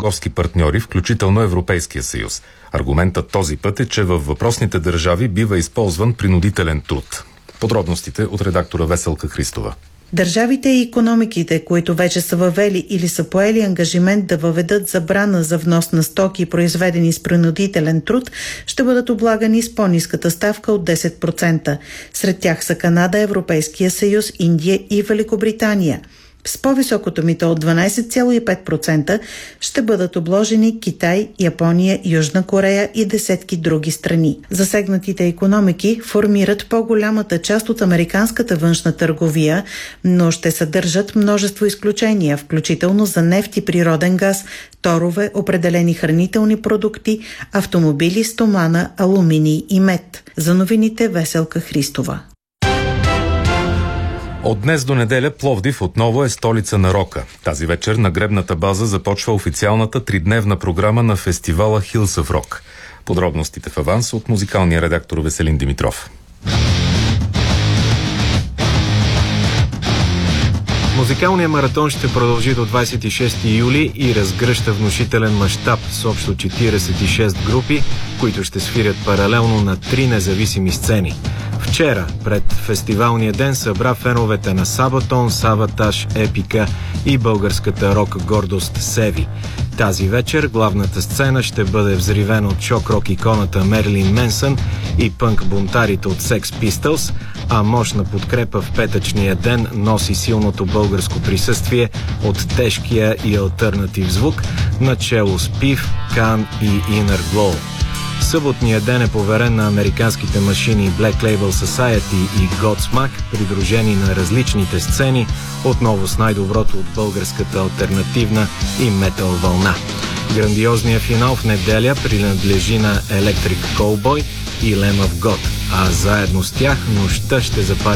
търговски партньори, включително Европейския съюз. Аргументът този път е, че във въпросните държави бива използван принудителен труд. Подробностите от редактора Веселка Христова. Държавите и икономиките, които вече са въвели или са поели ангажимент да въведат забрана за внос на стоки, произведени с принудителен труд, ще бъдат облагани с по-ниската ставка от 10%. Сред тях са Канада, Европейския съюз, Индия и Великобритания. С по-високото мито от 12,5% ще бъдат обложени Китай, Япония, Южна Корея и десетки други страни. Засегнатите икономики формират по-голямата част от американската външна търговия, но ще съдържат множество изключения, включително за нефт и природен газ, торове, определени хранителни продукти, автомобили, стомана, алуминий и мед. За новините Веселка Христова. От днес до неделя Пловдив отново е столица на рока. Тази вечер на гребната база започва официалната 3-дневна програма на фестивала Hills of Rock. Подробностите в аванс от музикалния редактор Веселин Димитров. Музикалният маратон ще продължи до 26 юли и разгръща внушителен мащаб с общо 46 групи, които ще свирят паралелно на 3 независими сцени. Вчера, пред фестивалния ден, събра феновете на Сабатон, Саватаж, Епика и българската рок гордост Севи. Тази вечер главната сцена ще бъде взривена от шок-рок иконата Мерлин Менсън и пънк-бунтарите от Sex Pistols, а мощна подкрепа в петъчния ден носи силното българско присъствие от тежкия и алтернатив звук, начело с Пив, Кан и Inner Glow. Съботният ден е поверен на американските машини Black Label Society и Godsmack, придружени на различните сцени, отново с най-доброто от българската алтернативна и метал вълна. Грандиозният финал в неделя принадлежи на Electric Cowboy и Lamb of God, а заедно с тях нощта ще запали